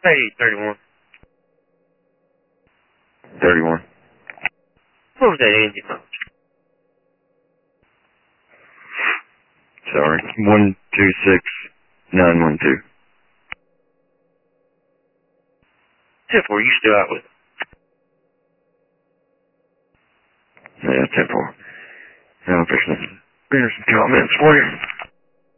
Hey, 31. 31. What was that engine? Sorry. 126912. 10-4, you still out with it? Yeah, 10-4. Now I'm fixing to enter some comments for you.